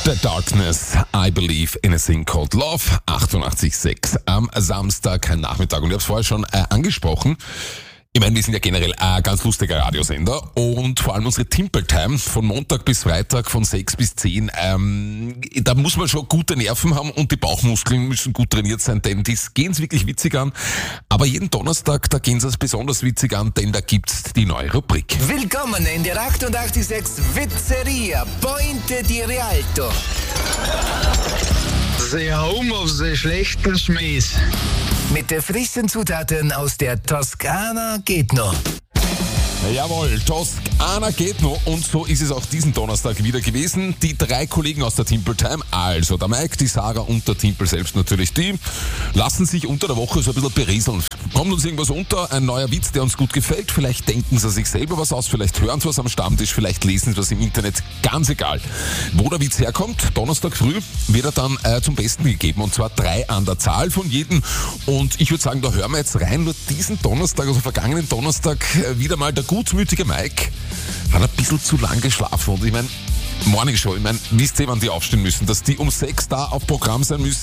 The Darkness, I Believe in a Thing Called Love, 88.6 am Samstag Nachmittag. Und ich habe es vorher schon angesprochen. Ich meine, wir sind ja generell ein ganz lustiger Radiosender und vor allem unsere Timple Time von Montag bis Freitag von 6 bis 10, da muss man schon gute Nerven haben und die Bauchmuskeln müssen gut trainiert sein, denn die gehen es wirklich witzig an. Aber jeden Donnerstag, da gehen sie es besonders witzig an, denn da gibt's die neue Rubrik. Willkommen in der 886 Witzeria, Pointe di Rialto. Sie haben auf den schlechten Schmähs. Mit den frischen Zutaten aus der Toskana geht noch. Jawohl, Toskana geht noch und so ist es auch diesen Donnerstag wieder gewesen. Die 3 Kollegen aus der Timple Time, also der Mike, die Sarah und der Timple selbst natürlich, die lassen sich unter der Woche so ein bisschen berieseln. Kommt uns irgendwas unter, ein neuer Witz, der uns gut gefällt, vielleicht denken sie sich selber was aus, vielleicht hören sie was am Stammtisch, vielleicht lesen sie was im Internet, ganz egal. Wo der Witz herkommt, Donnerstag früh wird er dann zum Besten gegeben und zwar 3 an der Zahl von jedem und ich würde sagen, da hören wir jetzt rein, nur diesen Donnerstag, also vergangenen Donnerstag, wieder mal der gutmütige Mike hat ein bisschen zu lang geschlafen und ich meine, Morning Show, wisst ihr, wann die aufstehen müssen, dass die um 6 da auf Programm sein müssen?